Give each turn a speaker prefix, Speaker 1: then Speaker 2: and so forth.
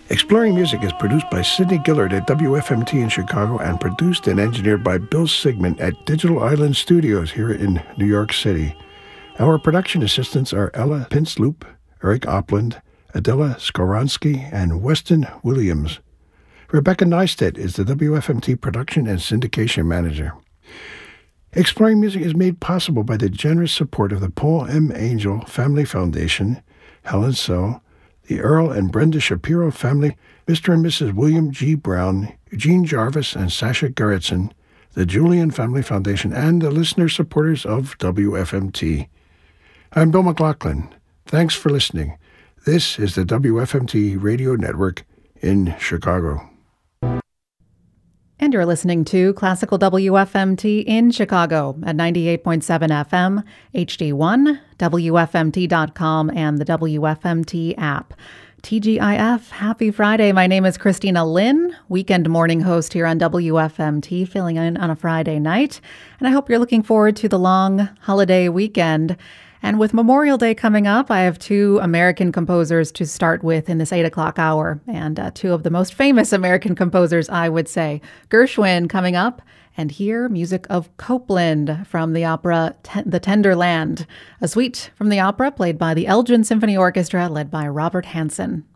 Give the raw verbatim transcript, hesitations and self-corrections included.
Speaker 1: Exploring Music is produced by Sidney Gillard at W F M T in Chicago and produced and engineered by Bill Sigmund at Digital Island Studios here in New York City. Our production assistants are Ella Pinsloop, Eric Opland, Adela Skoronsky, and Weston Williams. Rebecca Neistat is the W F M T production and syndication manager. Exploring Music is made possible by the generous support of the Paul M. Angel Family Foundation, Helen So, the Earl and Brenda Shapiro family, Mister and Missus William G. Brown, Eugene Jarvis, and Sasha Gerritsen, the Julian Family Foundation, and the listener supporters of W F M T. I'm Bill McLaughlin. Thanks for listening. This is the W F M T Radio Network in Chicago.
Speaker 2: And you're listening to Classical W F M T in Chicago at ninety-eight point seven F M, H D one, W F M T dot com, and the W F M T app. T G I F, happy Friday. My name is Christina Lynn, weekend morning host here on W F M T, filling in on a Friday night. And I hope you're looking forward to the long holiday weekend. And with Memorial Day coming up, I have two American composers to start with in this eight o'clock hour, and uh, two of the most famous American composers, I would say. Gershwin coming up, and here, music of Copland from the opera T- The Tender Land, a suite from the opera played by the Elgin Symphony Orchestra led by Robert Hansen.